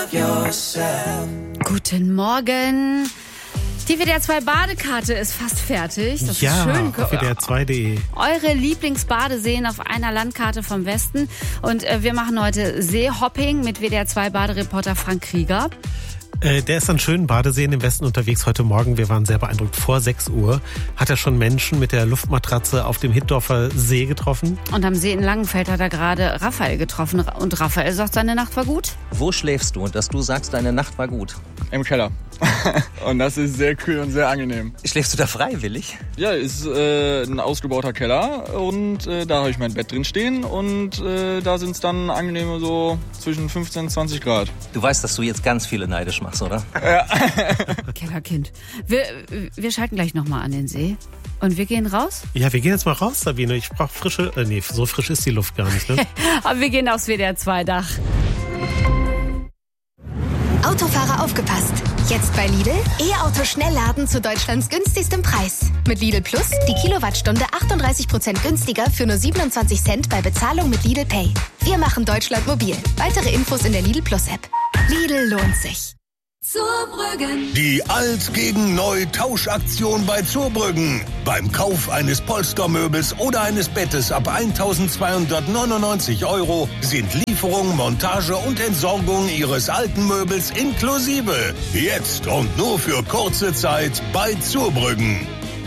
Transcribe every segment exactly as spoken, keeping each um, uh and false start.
yourself. Guten Morgen. Die W D R zwei Badekarte ist fast fertig. Das ja, ist schön. auf W D R zwei punkt de. Eure Lieblingsbadeseen auf einer Landkarte vom Westen. Und äh, wir machen heute Seehopping mit W D R zwei Badereporter Frank Krieger. Äh, der ist an schönen Badeseen im Westen unterwegs heute Morgen. Wir waren sehr beeindruckt. Vor sechs Uhr hat er schon Menschen mit der Luftmatratze auf dem Hitdorfer See getroffen. Und am See in Langenfeld hat er gerade Raphael getroffen. Und Raphael sagt, seine Nacht war gut. Wo schläfst du, dass du sagst, deine Nacht war gut? Im Keller. Und das ist sehr kühl und sehr angenehm. Schläfst du da freiwillig? Ja, ist äh, ein ausgebauter Keller und äh, da habe ich mein Bett drin stehen und äh, da sind es dann angenehme so zwischen fünfzehn und zwanzig Grad. Du weißt, dass du jetzt ganz viele neidisch machst, oder? Ja. Kellerkind. Wir, wir schalten gleich nochmal an den See. Und wir gehen raus? Ja, wir gehen jetzt mal raus, Sabine. Ich brauche frische... Äh, nee, so frisch ist die Luft gar nicht, ne? Aber wir gehen aufs W D R zwei Dach. Autofahrer aufgepasst. Jetzt bei Lidl E-Auto Schnellladen zu Deutschlands günstigstem Preis. Mit Lidl Plus die Kilowattstunde achtunddreißig Prozent günstiger für nur siebenundzwanzig Cent bei Bezahlung mit Lidl Pay. Wir machen Deutschland mobil. Weitere Infos in der Lidl Plus App. Lidl lohnt sich. Zurbrüggen. Die Alt gegen Neu Tauschaktion bei Zurbrüggen. Beim Kauf eines Polstermöbels oder eines Bettes ab eintausendzweihundertneunundneunzig Euro sind Lieferung, Montage und Entsorgung Ihres alten Möbels inklusive. Jetzt und nur für kurze Zeit bei Zurbrüggen.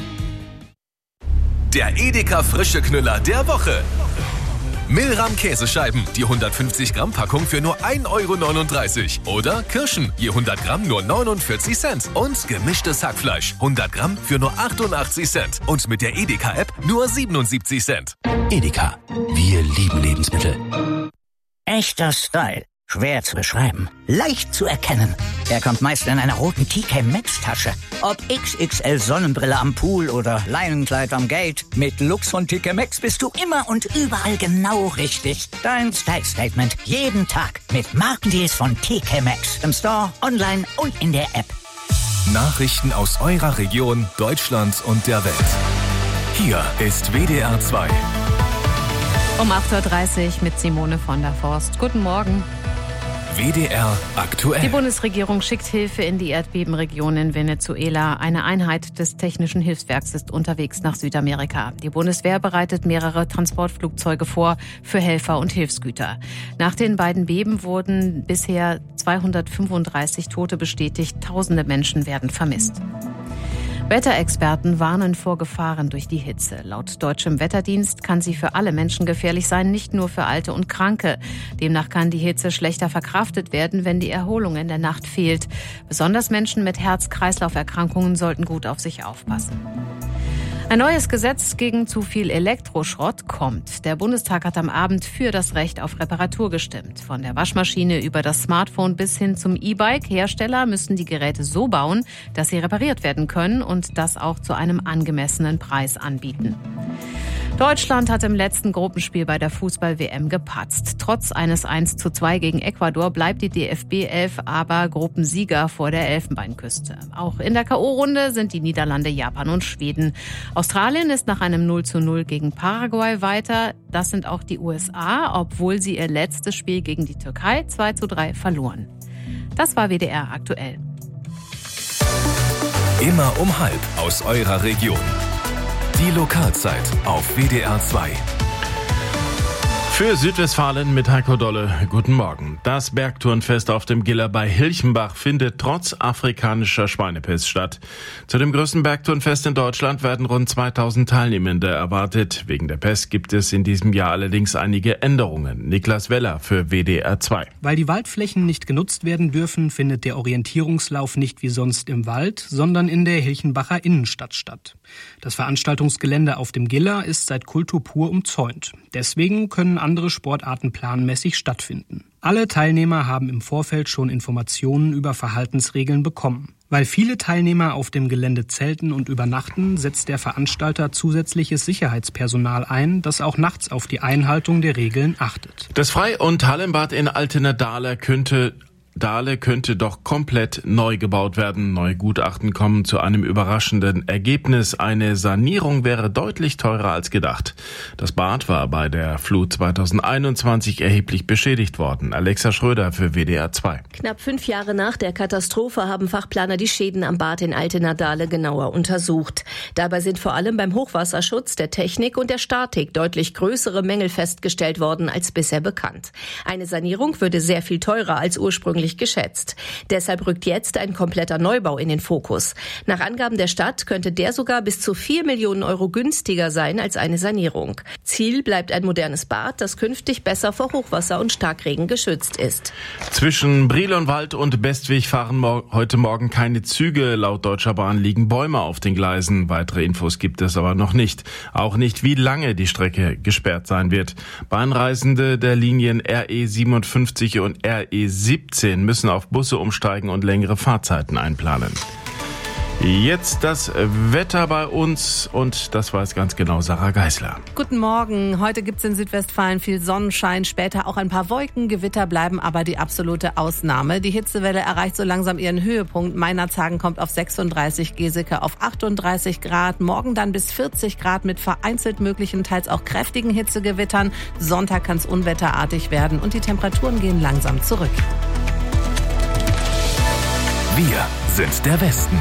Der Edeka Frische Knüller der Woche. Milram Käsescheiben, die hundertfünfzig Gramm Packung für nur ein Euro neununddreißig. Oder Kirschen, je hundert Gramm nur neunundvierzig Cent. Und gemischtes Hackfleisch, hundert Gramm für nur achtundachtzig Cent. Und mit der Edeka-App nur siebenundsiebzig Cent. Edeka, wir lieben Lebensmittel. Echter Style. Schwer zu beschreiben, leicht zu erkennen. Er kommt meist in einer roten T K Maxx Tasche. Ob X X L Sonnenbrille am Pool oder Leinenkleid am Gate. Mit Lux von T K Maxx bist du immer und überall genau richtig. Dein Style Statement jeden Tag mit Markendeals von T K Maxx. Im Store, online und in der App. Nachrichten aus eurer Region, Deutschland und der Welt. Hier ist W D R zwei. Um acht Uhr dreißig mit Simone von der Forst. Guten Morgen. W D R aktuell. Die Bundesregierung schickt Hilfe in die Erdbebenregion in Venezuela. Eine Einheit des Technischen Hilfswerks ist unterwegs nach Südamerika. Die Bundeswehr bereitet mehrere Transportflugzeuge vor für Helfer und Hilfsgüter. Nach den beiden Beben wurden bisher zweihundertfünfunddreißig Tote bestätigt. Tausende Menschen werden vermisst. Wetterexperten warnen vor Gefahren durch die Hitze. Laut deutschem Wetterdienst kann sie für alle Menschen gefährlich sein, nicht nur für Alte und Kranke. Demnach kann die Hitze schlechter verkraftet werden, wenn die Erholung in der Nacht fehlt. Besonders Menschen mit Herz-Kreislauf-Erkrankungen sollten gut auf sich aufpassen. Ein neues Gesetz gegen zu viel Elektroschrott kommt. Der Bundestag hat am Abend für das Recht auf Reparatur gestimmt. Von der Waschmaschine über das Smartphone bis hin zum E-Bike. Hersteller müssen die Geräte so bauen, dass sie repariert werden können und das auch zu einem angemessenen Preis anbieten. Deutschland hat im letzten Gruppenspiel bei der Fußball-W M gepatzt. Trotz eines eins zu zwei gegen Ecuador bleibt die D F B elf aber Gruppensieger vor der Elfenbeinküste. Auch in der K O-Runde sind die Niederlande, Japan und Schweden. Australien ist nach einem null zu null gegen Paraguay weiter. Das sind auch die U S A, obwohl sie ihr letztes Spiel gegen die Türkei zwei zu drei verloren. Das war W D R aktuell. Immer um halb aus eurer Region. Die Lokalzeit auf W D R zwei. Für Südwestfalen mit Heiko Dolle. Guten Morgen. Das Bergtourenfest auf dem Giller bei Hilchenbach findet trotz afrikanischer Schweinepest statt. Zu dem größten Bergtourenfest in Deutschland werden rund zweitausend Teilnehmende erwartet. Wegen der Pest gibt es in diesem Jahr allerdings einige Änderungen. Niklas Weller für W D R zwei. Weil die Waldflächen nicht genutzt werden dürfen, findet der Orientierungslauf nicht wie sonst im Wald, sondern in der Hilchenbacher Innenstadt statt. Das Veranstaltungsgelände auf dem Giller ist seit Kultur pur umzäunt. Deswegen können andere Sportarten planmäßig stattfinden. Alle Teilnehmer haben im Vorfeld schon Informationen über Verhaltensregeln bekommen. Weil viele Teilnehmer auf dem Gelände zelten und übernachten, setzt der Veranstalter zusätzliches Sicherheitspersonal ein, das auch nachts auf die Einhaltung der Regeln achtet. Das Frei- und Hallenbad in Altena-Dahler könnte Dahle könnte doch komplett neu gebaut werden. Neue Gutachten kommen zu einem überraschenden Ergebnis. Eine Sanierung wäre deutlich teurer als gedacht. Das Bad war bei der Flut zweitausendeinundzwanzig erheblich beschädigt worden. Alexa Schröder für W D R zwei. Knapp fünf Jahre nach der Katastrophe haben Fachplaner die Schäden am Bad in Altena-Dahle genauer untersucht. Dabei sind vor allem beim Hochwasserschutz, der Technik und der Statik deutlich größere Mängel festgestellt worden als bisher bekannt. Eine Sanierung würde sehr viel teurer als ursprünglich geschätzt. Deshalb rückt jetzt ein kompletter Neubau in den Fokus. Nach Angaben der Stadt könnte der sogar bis zu vier Millionen Euro günstiger sein als eine Sanierung. Ziel bleibt ein modernes Bad, das künftig besser vor Hochwasser und Starkregen geschützt ist. Zwischen Brilonwald und Bestwig fahren mor- heute Morgen keine Züge. Laut Deutscher Bahn liegen Bäume auf den Gleisen. Weitere Infos gibt es aber noch nicht. Auch nicht, wie lange die Strecke gesperrt sein wird. Bahnreisende der Linien R E siebenundfünfzig und R E siebzehn müssen auf Busse umsteigen und längere Fahrzeiten einplanen. Jetzt das Wetter bei uns und das weiß ganz genau Sarah Geisler. Guten Morgen. Heute gibt es in Südwestfalen viel Sonnenschein, später auch ein paar Wolken. Gewitter bleiben aber die absolute Ausnahme. Die Hitzewelle erreicht so langsam ihren Höhepunkt. Meinerzhagen kommt auf sechsunddreißig, Geseke auf achtunddreißig Grad. Morgen dann bis vierzig Grad mit vereinzelt möglichen, teils auch kräftigen Hitzegewittern. Sonntag kann es unwetterartig werden und die Temperaturen gehen langsam zurück. Wir sind der Westen.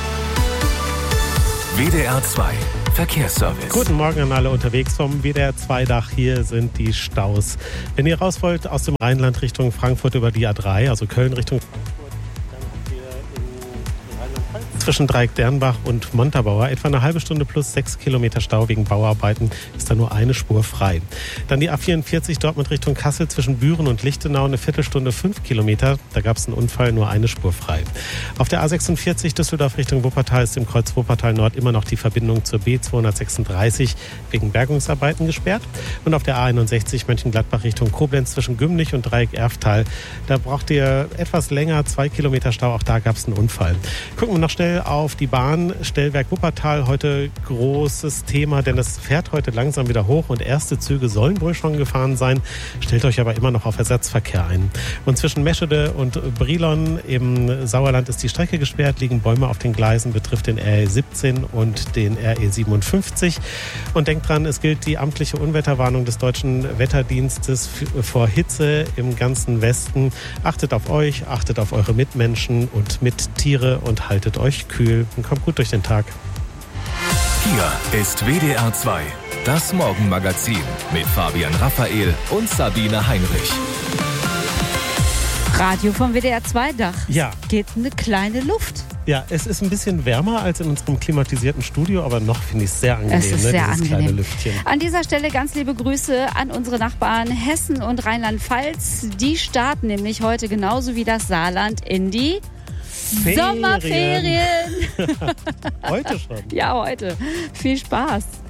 W D R zwei Verkehrsservice. Guten Morgen an alle unterwegs vom W D R zwei Dach. Hier sind die Staus. Wenn ihr raus wollt aus dem Rheinland Richtung Frankfurt über die A drei, also Köln Richtung Frankfurt, dann habt ihr in Rheinland-Pfalz zwischen Dreieck-Dernbach und Montabaur etwa eine halbe Stunde plus sechs Kilometer Stau wegen Bauarbeiten. Ist da nur eine Spur frei. Dann die A vierundvierzig Dortmund Richtung Kassel zwischen Büren und Lichtenau eine Viertelstunde fünf Kilometer. Da gab es einen Unfall, nur eine Spur frei. Auf der A sechsundvierzig Düsseldorf Richtung Wuppertal ist im Kreuz Wuppertal Nord immer noch die Verbindung zur B zweihundertsechsunddreißig wegen Bergungsarbeiten gesperrt. Und auf der A einundsechzig Mönchengladbach Richtung Koblenz zwischen Gümlich und Dreieck-Erftal, da braucht ihr etwas länger, zwei Kilometer Stau. Auch da gab es einen Unfall. Gucken wir noch schnell auf die Bahn. Stellwerk Wuppertal, heute großes Thema, denn es fährt heute langsam wieder hoch und erste Züge sollen wohl schon gefahren sein. Stellt euch aber immer noch auf Ersatzverkehr ein. Und zwischen Meschede und Brilon im Sauerland ist die Strecke gesperrt, liegen Bäume auf den Gleisen, betrifft den R E siebzehn und den R E siebenundfünfzig. Und denkt dran, es gilt die amtliche Unwetterwarnung des Deutschen Wetterdienstes vor Hitze im ganzen Westen. Achtet auf euch, achtet auf eure Mitmenschen und Mittiere und haltet euch kühl und kommt gut durch den Tag. Hier ist W D R zwei, das Morgenmagazin mit Fabian Raphael und Sabine Heinrich. Radio vom W D R zwei Dach. Ja. Geht eine kleine Luft. Ja, es ist ein bisschen wärmer als in unserem klimatisierten Studio, aber noch finde ich es sehr angenehm, Es ist ne, sehr dieses angenehm. kleine Lüftchen. An dieser Stelle ganz liebe Grüße an unsere Nachbarn Hessen und Rheinland-Pfalz. Die starten nämlich heute genauso wie das Saarland in die Ferien. Sommerferien. Heute schon. Ja, heute. Viel Spaß.